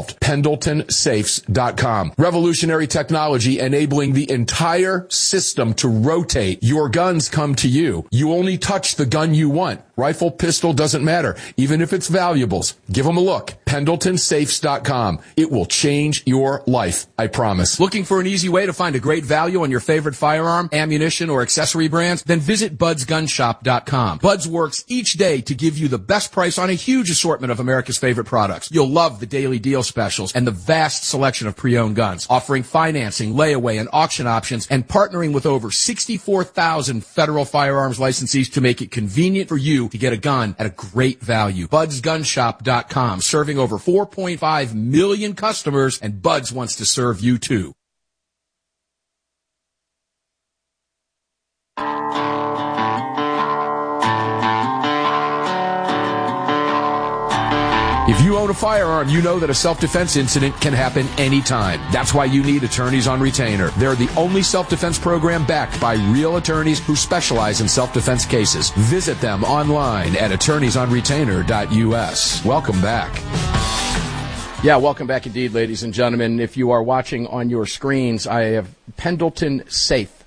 solved. PendletonSafes.com. Revolutionary technology enabling the entire system to rotate. Your guns come to you. You only touch the gun you want. Rifle, pistol, doesn't matter. Even if it's valuables, give them a look. PendletonSafes.com. It will change your life, I promise. Looking for an easy way to find a great value on your favorite firearm, ammunition, or accessory brands? Then visit BudsGunShop.com. Buds works each day to give you the best price on a huge assortment of America's favorite products. You'll love the daily deal specials and the vast selection of pre-owned guns, offering financing, layaway, and auction options, and partnering with over 64,000 federal firearms licensees to make it convenient for you to get a gun at a great value. BudsGunShop.com, serving over 4.5 million customers, and Buds wants to serve you too. If you own a firearm, you know that a self-defense incident can happen anytime. That's why you need Attorneys on Retainer. They're the only self-defense program backed by real attorneys who specialize in self-defense cases. Visit them online at attorneysonretainer.us. Welcome back. Yeah, welcome back indeed, ladies and gentlemen. If you are watching on your screens, I have Pendleton Safes,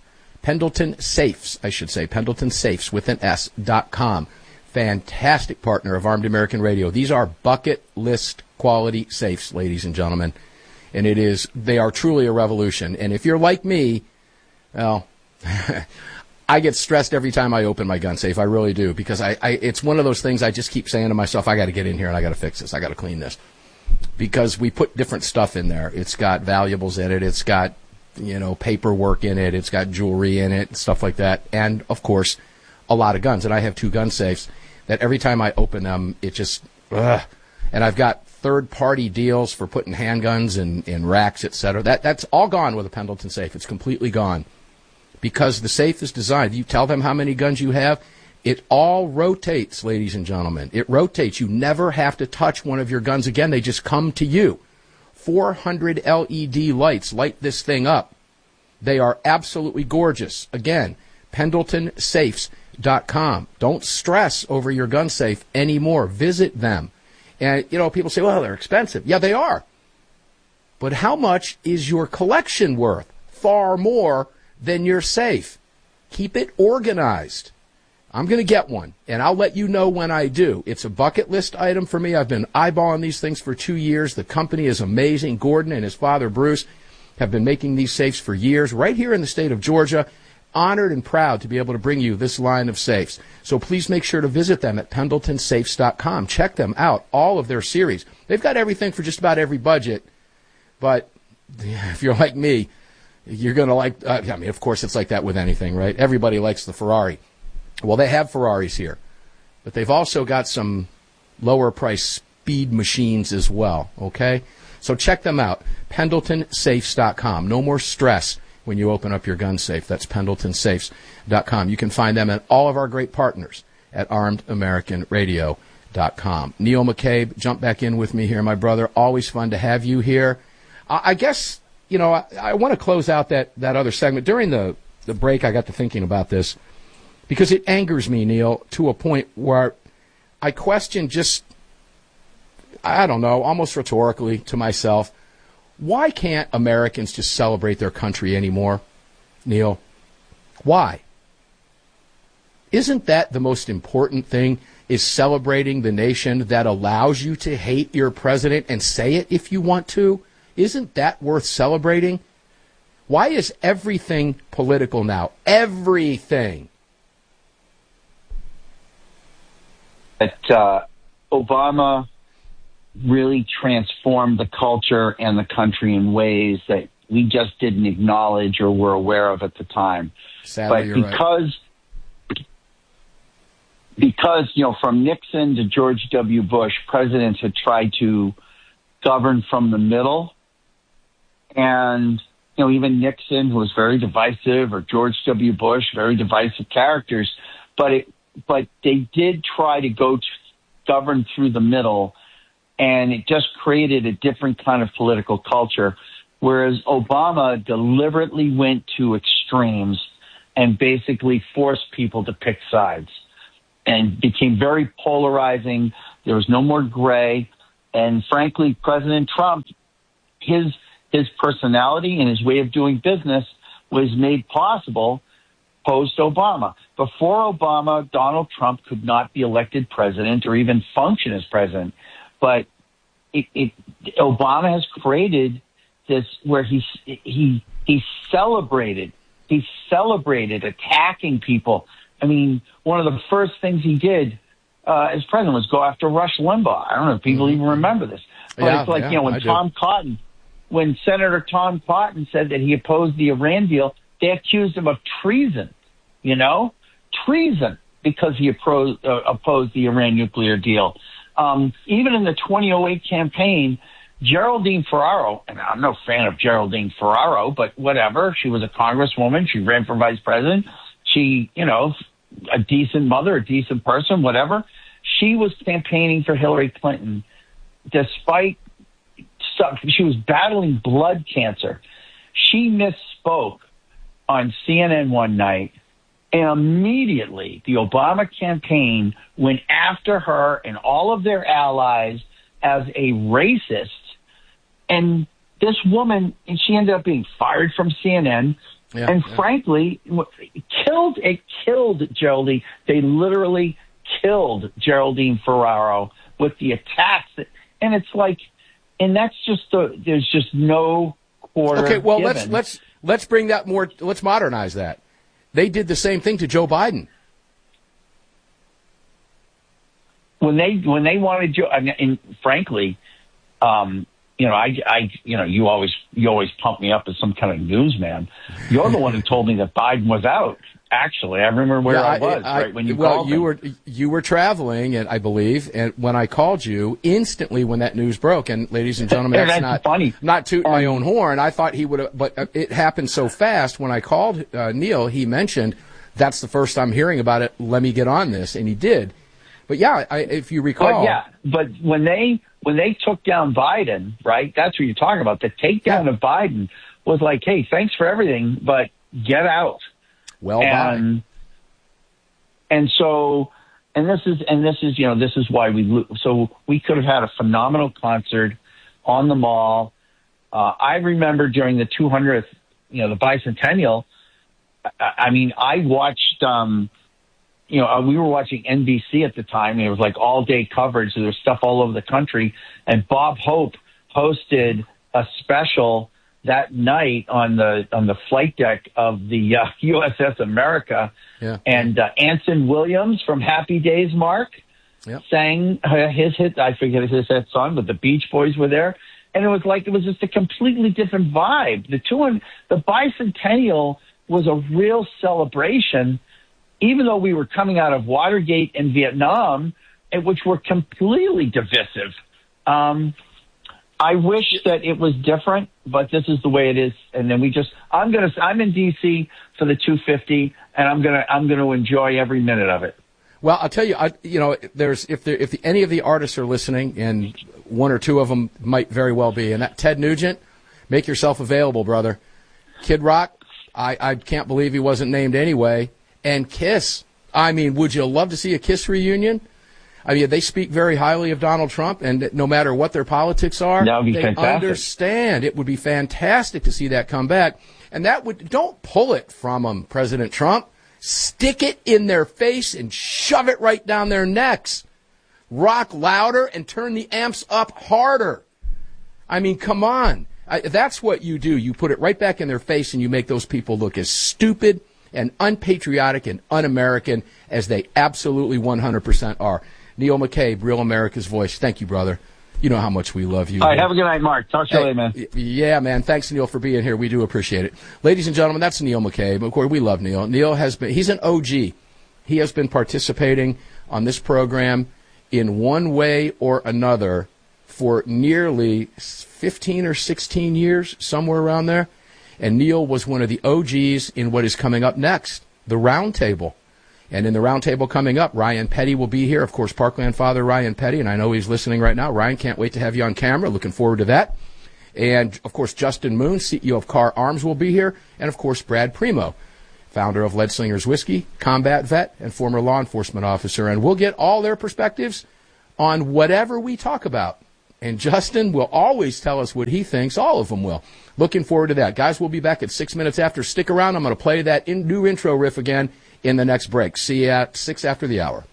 I should say, Pendleton Safes with an S.com. Fantastic partner of Armed American Radio. These are bucket list quality safes, ladies and gentlemen. And they are truly a revolution. And if you're like me, well, I get stressed every time I open my gun safe. I really do, because it's one of those things I just keep saying to myself, I got to get in here and I got to fix this. I got to clean this. Because we put different stuff in there. It's got valuables in it. It's got, paperwork in it. It's got jewelry in it, stuff like that. And, of course, a lot of guns. And I have 2 gun safes that every time I open them, it just, and I've got third-party deals for putting handguns in racks, etc. That's all gone with a Pendleton safe. It's completely gone. Because the safe is designed. You tell them how many guns you have, it all rotates, ladies and gentlemen. It rotates. You never have to touch one of your guns again. They just come to you. 400 LED lights light this thing up. They are absolutely gorgeous. Again, PendletonSafes.com. Don't stress over your gun safe anymore. Visit them. And, people say, well, they're expensive. Yeah, they are. But how much is your collection worth? Far more than your safe. Keep it organized. I'm going to get one, and I'll let you know when I do. It's a bucket list item for me. I've been eyeballing these things for 2 years. The company is amazing. Gordon and his father, Bruce, have been making these safes for years right here in the state of Georgia. Honored and proud to be able to bring you this line of safes. So please make sure to visit them at PendletonSafes.com. Check them out, all of their series. They've got everything for just about every budget, but if you're like me, you're going to like, of course it's like that with anything, right? Everybody likes the Ferrari. Well, they have Ferraris here, but they've also got some lower price speed machines as well, okay? So check them out, PendletonSafes.com. No more stress when you open up your gun safe. That's PendletonSafes.com. You can find them at all of our great partners at ArmedAmericanRadio.com. Neil McCabe, jump back in with me here, my brother. Always fun to have you here. I guess, I want to close out that other segment. During the break, I got to thinking about this, because it angers me, Neil, to a point where I question almost rhetorically to myself, why can't Americans just celebrate their country anymore, Neil? Why? Isn't that the most important thing, is celebrating the nation that allows you to hate your president and say it if you want to? Isn't that worth celebrating? Why is everything political now? Everything. That Obama really transformed the culture and the country in ways that we just didn't acknowledge or were aware of at the time. Sadly, but because from Nixon to George W. Bush, presidents had tried to govern from the middle. And, even Nixon, who was very divisive, or George W. Bush, very divisive characters, but they did try to govern through the middle, and it just created a different kind of political culture, whereas Obama deliberately went to extremes and basically forced people to pick sides and became very polarizing. There was no more gray, And frankly, President Trump, his personality and his way of doing business was made possible post-Obama. Before Obama, Donald Trump could not be elected president or even function as president. But Obama has created this where he celebrated attacking people. I mean, one of the first things he did as president was go after Rush Limbaugh. I don't know if people even remember this. But it's like, when Senator Tom Cotton said that he opposed the Iran deal, they accused him of treason, treason, because he opposed the Iran nuclear deal. Even in the 2008 campaign, Geraldine Ferraro, and I'm no fan of Geraldine Ferraro, but whatever, she was a congresswoman, she ran for vice president, she, a decent mother, a decent person, whatever. She was campaigning for Hillary Clinton despite she was battling blood cancer. She misspoke on CNN one night, and immediately the Obama campaign went after her and all of their allies as a racist. And this woman, and she ended up being fired from CNN. Frankly, it killed Geraldine. They literally killed Geraldine Ferraro with the attacks. And it's like, and that's just there's just no quarter. Okay, well, given. let's bring that more. Let's modernize that. They did the same thing to Joe Biden. When they wanted Joe, and frankly, you always pump me up as some kind of newsman. You're the one who told me that Biden was out. Actually, I remember where I was right when you called me. You were traveling, and I believe, and when I called you, instantly when that news broke, and ladies and gentlemen, that's not funny. Not tooting my own horn. I thought he would have, but it happened so fast. When I called Neil, he mentioned that's the first I'm hearing about it. Let me get on this, and he did. But yeah, if you recall, but when they took down Biden, right? That's what you're talking about. The takedown of Biden was like, hey, thanks for everything, but get out. Well, and this is why we could have had a phenomenal concert on the Mall. I remember during the 200th, the bicentennial. I watched. We were watching NBC at the time, and it was like all day coverage. So there was stuff all over the country, and Bob Hope hosted a special that night on the flight deck of the USS America, and Anson Williams from Happy Days, Mark, sang his hit. I forget his hit song, but the Beach Boys were there, and it was just a completely different vibe. The bicentennial was a real celebration, even though we were coming out of Watergate and Vietnam, which were completely divisive. I wish that it was different, but this is the way it is. And then I'm in DC for the 250, and I'm gonna enjoy every minute of it. Well, I'll tell you, if any of the artists are listening, and one or two of them might very well be, and that Ted Nugent, make yourself available, brother. Kid Rock, I can't believe he wasn't named anyway. And Kiss, would you love to see a Kiss reunion? They speak very highly of Donald Trump, and no matter what their politics are, they understand. It would be fantastic to see that come back. And don't pull it from them, President Trump. Stick it in their face and shove it right down their necks. Rock louder and turn the amps up harder. Come on. That's what you do. You put it right back in their face, and you make those people look as stupid and unpatriotic and un-American as they absolutely 100% are. Neil McCabe, Real America's Voice. Thank you, brother. You know how much we love you. All right, have a good night, Mark. Talk to you later, man. Yeah, man. Thanks, Neil, for being here. We do appreciate it. Ladies and gentlemen, that's Neil McCabe. Of course, we love Neil. He's an OG. He has been participating on this program in one way or another for nearly 15 or 16 years, somewhere around there. And Neil was one of the OGs in what is coming up next, the Roundtable. And in the Roundtable coming up, Ryan Petty will be here. Of course, Parkland father Ryan Petty, and I know he's listening right now. Ryan, can't wait to have you on camera. Looking forward to that. And, of course, Justin Moon, CEO of Car Arms, will be here. And, of course, Brad Primo, founder of Lead Slingers Whiskey, combat vet, and former law enforcement officer. And we'll get all their perspectives on whatever we talk about. And Justin will always tell us what he thinks. All of them will. Looking forward to that. Guys, we'll be back at 6 minutes after. Stick around. I'm going to play that new intro riff again in the next break. See you at 6 after the hour.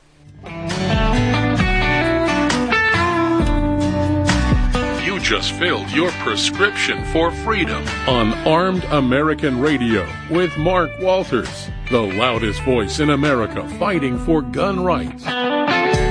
You just filled your prescription for freedom on Armed American Radio with Mark Walters, the loudest voice in America fighting for gun rights.